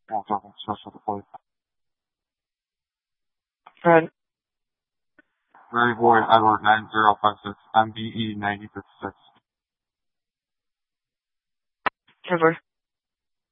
Special deployed. Go ahead. Mary Boyd Edward 9056 MBE 9056. Over.